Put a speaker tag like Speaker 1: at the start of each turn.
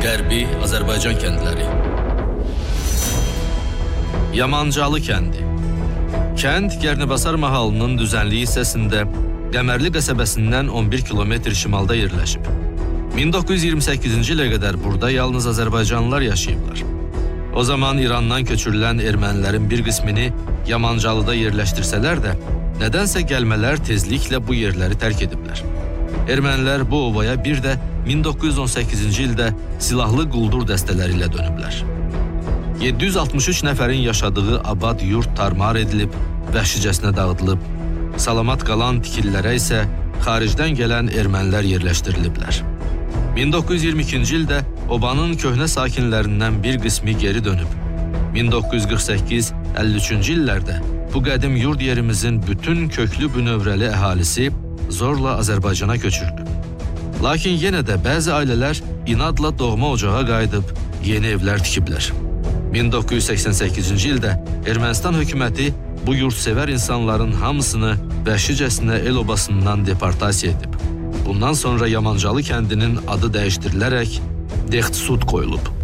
Speaker 1: Qərbi Azərbaycan kəndləri. Yamancalı kəndi. Kənd Gərnəbasar mahalının düzənlik hissəsində Qəmərli qəsəbəsindən 11 kilometr şimalda yerləşib. 1928-ci ilə qədər burada yalnız Azərbaycanlılar yaşayıblar. O zaman İrandan köçürülən ermənilərin bir qismini Yamancalıda yerləşdirsələr də, nədənsə gəlmələr tezliklə bu yerləri tərk ediblər. Ermənilər bu ovaya bir də 1918-ci ildə silahlı quldur dəstələri ilə dönüblər. 763 nəfərin yaşadığı abad yurt tarmar edilib, vəhşicəsinə dağıdılıb, salamat qalan tikililərə isə xaricdən gələn ermənilər yerləşdiriliblər. 1922-ci ildə obanın köhnə sakinlərindən bir qismi geri dönüb. 1948-53-cü illərdə bu qədim yurd yerimizin bütün köklü bünövrəli əhalisi zorla Azərbaycana köçürülüb. Lakin yenə də bəzi ailələr inadla doğma ocağa qayıdıb yeni evlər tikiblər. 1988-ci ildə Ermənistan hökuməti bu yurdsevər insanların hamısını vəhşicəsinə el obasından deportasiya edib. Bundan sonra Yamancalı kəndinin adı dəyişdirilərək Dextsud qoyulub.